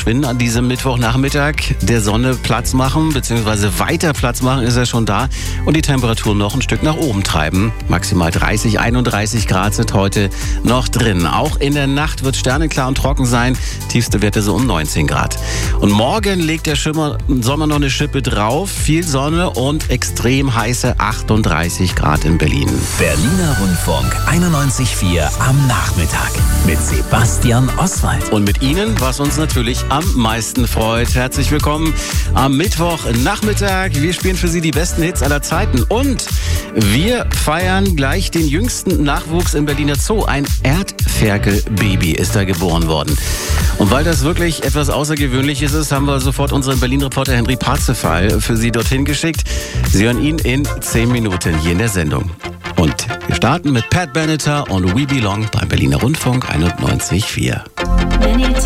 verschwinden an diesem Mittwochnachmittag, der Sonne Platz machen, beziehungsweise weiter Platz machen ist er schon da und die Temperaturen noch ein Stück nach oben treiben. Maximal 30, 31 Grad sind heute noch drin. Auch in der Nacht wird sternenklar und trocken sein. Tiefste Werte so um 19 Grad. Und morgen legt der Sommer noch eine Schippe drauf. Viel Sonne und extrem heiße 38 Grad in Berlin. Berliner Rundfunk 91.4 am Nachmittag mit Sebastian Oswald. Und mit Ihnen, was uns natürlich am meisten freut. Herzlich willkommen am Mittwochnachmittag. Wir spielen für Sie die besten Hits aller Zeiten. Und wir feiern gleich den jüngsten Nachwuchs im Berliner Zoo. Ein Erdferkelbaby ist da geboren worden. Und weil das wirklich etwas Außergewöhnliches ist, haben wir sofort unseren Berlin-Reporter Henry Parzefall für Sie dorthin geschickt. Sie hören ihn in 10 Minuten hier in der Sendung. Und wir starten mit Pat Benatar und We Belong beim Berliner Rundfunk 91.4.